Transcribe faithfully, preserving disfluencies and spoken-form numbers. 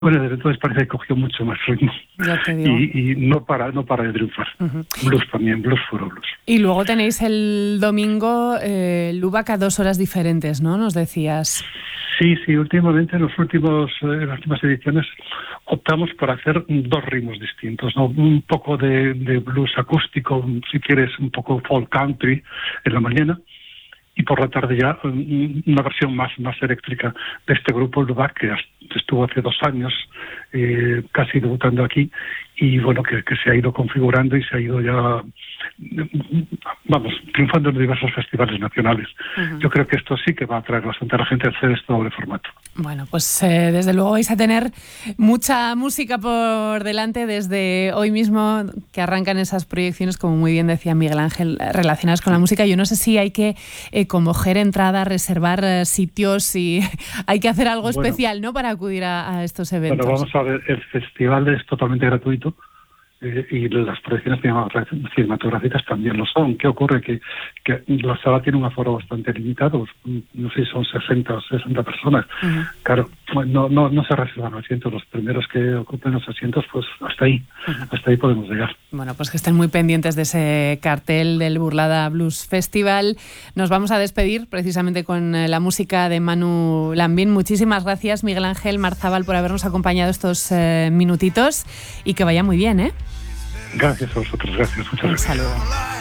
Bueno, desde entonces parece que cogió mucho más ritmo. Ya te digo. Y, y no para no para de triunfar. Uh-huh. Blues también, blues puro blues. Y luego tenéis el domingo eh, Lubac a dos horas diferentes, ¿no? Nos decías. Sí, sí, últimamente en los últimos, eh, las últimas ediciones optamos por hacer dos ritmos distintos, ¿no? Un poco de, de blues acústico, si quieres, un poco folk country en la mañana, y por la tarde ya una versión más más eléctrica de este grupo Lubac, que estuvo hace dos años eh, casi debutando aquí, y bueno, que, que se ha ido configurando y se ha ido ya, vamos, triunfando en diversos festivales nacionales. Uh-huh. Yo creo que esto sí que va a atraer bastante a la gente a hacer este doble formato. Bueno, pues eh, desde luego vais a tener mucha música por delante desde hoy mismo, que arrancan esas proyecciones, como muy bien decía Miguel Ángel, relacionadas con la música. Yo no sé si hay que eh, coger entrada, reservar eh, sitios, y hay que hacer algo bueno, especial, ¿no?, para acudir a, a estos eventos. Bueno, vamos a ver, el festival es totalmente gratuito. Eh, y las proyecciones cinematográficas también lo son. ¿Qué ocurre? Que, que la sala tiene un aforo bastante limitado, no sé si son sesenta o sesenta personas. Uh-huh. Claro, no, no, no se reservan asientos, los primeros que ocupen los asientos, pues hasta ahí, uh-huh. hasta ahí podemos llegar. Bueno, pues que estén muy pendientes de ese cartel del Burlada Blues Festival. Nos vamos a despedir precisamente con la música de Manu Lambín. Muchísimas gracias, Miguel Ángel Marzabal, por habernos acompañado estos eh, minutitos, y que vaya muy bien, ¿eh? Gracias a vosotros, gracias, muchas gracias. Un saludo.